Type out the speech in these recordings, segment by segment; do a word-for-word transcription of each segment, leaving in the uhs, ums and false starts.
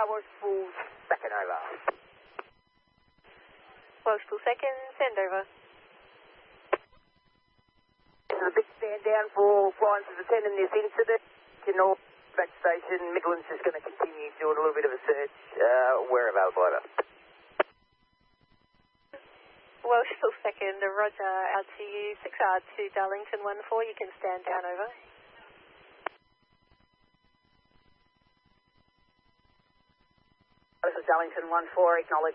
Welshpool second over. Welshpool second, send over. This is a big stand down for flying to the ten in this incident. To North Back Station, Midland's just going to continue doing a little bit of a search. Uh, where available, over. Welshpool second, roger, out to you, six R to Darlington one four, you can stand down, over. This is Darlington one four, acknowledge.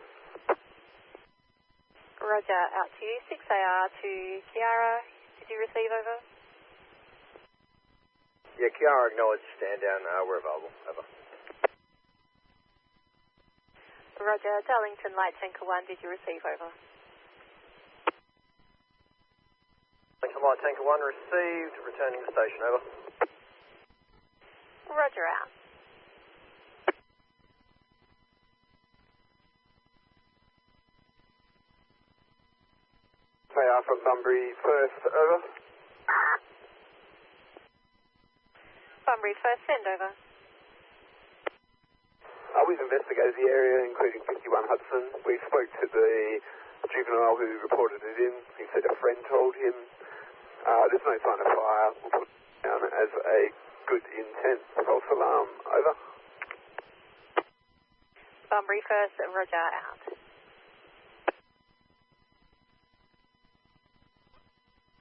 Roger, out to you, six A R to Kiara, did you receive, over? Yeah, Kiara, acknowledge, stand down, uh, we're available, over. Roger, Darlington Light Tanker one, did you receive, over? Darlington Light Tanker one received, returning to station, over. Roger, out. K R from Bunbury first, over. Bunbury first, send over. Uh, we've investigated the area, including fifty-one Hudson. We spoke to the juvenile who reported it in. He said a friend told him. Uh, there's no sign of fire. We'll put it down as a good intent. False alarm, over. Bunbury first, roger, out.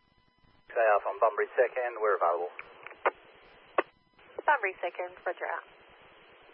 K R from Bunbury second, we're available. Bunbury second, roger, out.